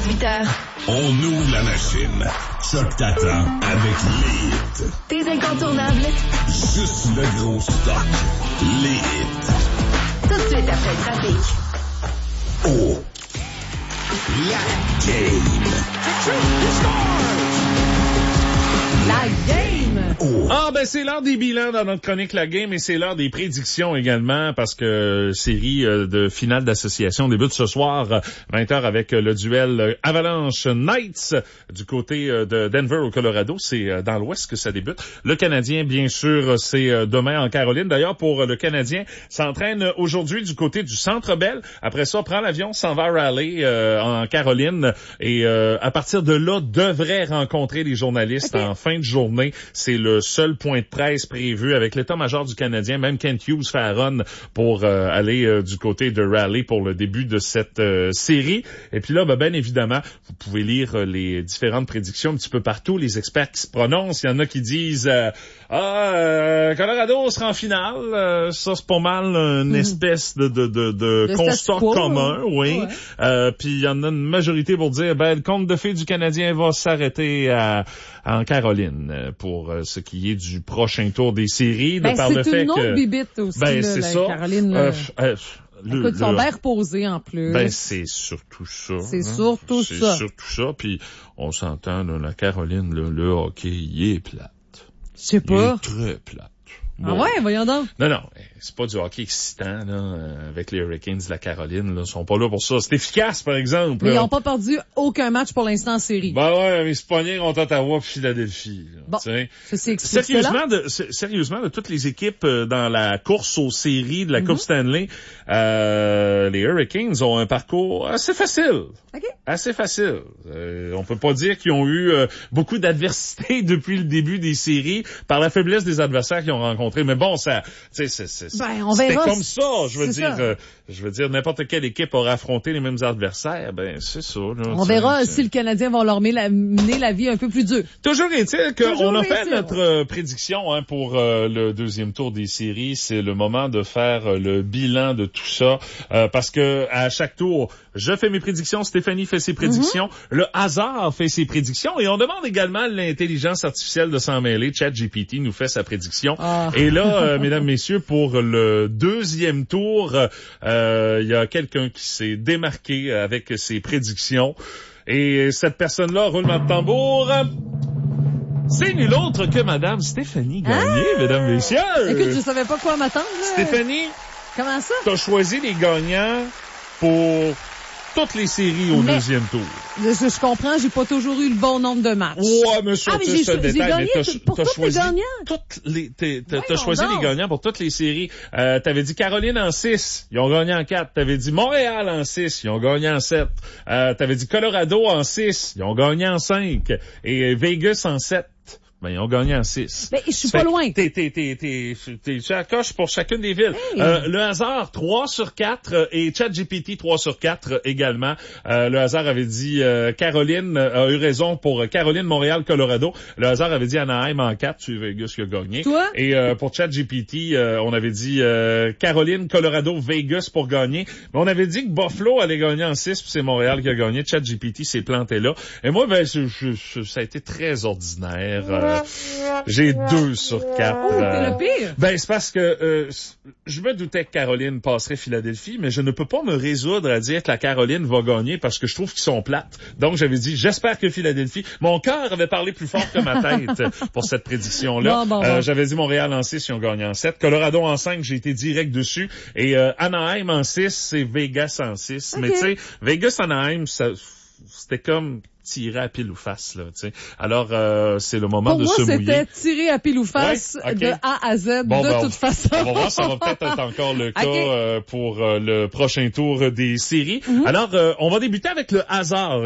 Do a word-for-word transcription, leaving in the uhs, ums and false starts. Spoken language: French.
dix-huit heures. On ouvre la machine. Choc t'attend avec les hits. Tes incontournables. Juste le gros stock. Les hits. Tout de suite après le trafic. Oh. La game. La game! Oh. Ah, ben, c'est l'heure des bilans dans notre chronique La Game et c'est l'heure des prédictions également parce que série de finale d'association débute ce soir, vingt heures avec le duel Avalanche Knights du côté de Denver au Colorado. C'est dans l'Ouest que ça débute. Le Canadien, bien sûr, c'est demain en Caroline. D'ailleurs, pour le Canadien, s'entraîne aujourd'hui du côté du Centre Bell. Après ça, prend l'avion, s'en va à Raleigh euh, en Caroline et euh, à partir de là, devrait rencontrer les journalistes okay. en fin de journée. C'est le seul point de presse prévu avec l'état-major du Canadien. Même Kent Hughes fait un run pour euh, aller euh, du côté de Raleigh pour le début de cette euh, série. Et puis là, ben, bien évidemment, vous pouvez lire euh, les différentes prédictions un petit peu partout. Les experts qui se prononcent, il y en a qui disent euh, ah, euh, Colorado sera en finale. Euh, ça, c'est pas mal une espèce de, de, de, de constat commun. Oui. Ouais. Euh, puis il y en a une majorité pour dire ben le conte de fées du Canadien va s'arrêter à, en Caroline pour euh, ce qui est du prochain tour des séries. Ben, de par le fait une autre que bibite aussi, ben, là, c'est la ça. Caroline. Euh, euh, Le, Écoute, ils sont bien reposés en plus. Ben, c'est surtout ça. C'est hein? surtout c'est ça. C'est surtout ça. Puis, on s'entend, là, la Caroline, là, le hockey, il est plate. Je sais pas. Il est très plate. Bon. Ah ouais, voyons donc. Non, non, c'est pas du hockey excitant, là, avec les Hurricanes de la Caroline, là. Ils sont pas là pour ça. C'est efficace, par exemple. Mais là. ils ont pas perdu aucun match pour l'instant en série. Ben ouais, mais c'est pogné contre Ottawa puis Philadelphie. Là, bon, t'sais. ça c'est expliqué Sérieusement, de, sérieusement, de toutes les équipes dans la course aux séries de la mm-hmm. Coupe Stanley, euh, les Hurricanes ont un parcours assez facile. Okay. Assez facile. Euh, on peut pas dire qu'ils ont eu euh, beaucoup d'adversité depuis le début des séries par la faiblesse des adversaires qu'ils ont rencontrés. Mais bon, ça, tu sais, c'est, c'est, ben, on c'était verra. comme ça. Je veux c'est dire, euh, ça. je veux dire, n'importe quelle équipe aura affronté les mêmes adversaires. Ben, c'est ça. Là, on verra si le Canadien va leur mener la, mener la vie un peu plus dure. Toujours est-il qu'on a fait est-il. notre euh, prédiction hein, pour euh, le deuxième tour des séries. C'est le moment de faire euh, le bilan de tout ça euh, parce que à chaque tour, je fais mes prédictions, Stéphanie fait ses prédictions, mm-hmm. le hasard fait ses prédictions et on demande également à l'intelligence artificielle de s'en mêler. ChatGPT nous fait sa prédiction. Ah. Et là, euh, mesdames, messieurs, pour le deuxième tour, il euh, y a quelqu'un qui s'est démarqué avec ses prédictions. Et cette personne-là, roulement de tambour, c'est nul autre que Madame Stéphanie Gagné, ah! Mesdames, messieurs. Écoute, je savais pas quoi m'attendre. Là. Stéphanie, comment ça? T'as choisi les gagnants pour toutes les séries au mais, deuxième tour. Je, je comprends, j'ai pas toujours eu le bon nombre de matchs. Ouais, monsieur, ah, mais j'ai, ce j'ai détail, gagné mais t'as, pour t'as toutes choisi les gagnants. Toutes les, t'es, t'as, ouais, t'as choisi donc. les gagnants pour toutes les séries. Euh, t'avais dit Caroline en six, ils ont gagné en quatre. T'avais dit Montréal en six, ils ont gagné en sept. Euh, t'avais dit Colorado en six, ils ont gagné en cinq. Et Vegas en sept. Ben, ils ont gagné en six. Mais je suis pas loin. T'es, t'es, t'es, t'es, t'es, tu coche pour chacune des villes. Hey. Euh, le hasard, trois sur quatre et ChatGPT, trois sur quatre également. Euh, le hasard avait dit, euh, Caroline a eu raison pour Caroline, Montréal, Colorado. Le hasard avait dit Anaheim en quatre, c'est Vegas qui a gagné. Toi? Et, euh, pour ChatGPT, euh, on avait dit, euh, Caroline, Colorado, Vegas pour gagner. Mais on avait dit que Buffalo allait gagner en six puis c'est Montréal qui a gagné. ChatGPT s'est planté là. Et moi, ben, je, je, je, ça a été très ordinaire. Euh, Euh, j'ai deux sur quatre. Oh, c'est le pire. Ben, c'est parce que euh, je me doutais que Caroline passerait Philadelphie, mais je ne peux pas me résoudre à dire que la Caroline va gagner parce que je trouve qu'ils sont plates. Donc, j'avais dit, j'espère que Philadelphie... Mon cœur avait parlé plus fort que ma tête pour cette prédiction-là. Bon, bon, euh, bon. J'avais dit Montréal en six, ils ont gagné en sept. Colorado en cinq, j'ai été direct dessus. Et euh, Anaheim en six, c'est Vegas en six. Okay. Mais tu sais, Vegas-Anaheim, ça, c'était comme... tirer à pile ou face, là, tu sais. Alors, euh, c'est le moment Pour de moi, se mouiller. Pour moi, c'était tirer à pile ou face ouais? Okay. de A à Z, bon, de ben, toute façon. On va voir, ça va peut-être être encore le cas okay. euh, pour euh, le prochain tour des séries. Mm-hmm. Alors, euh, on va débuter avec le hasard.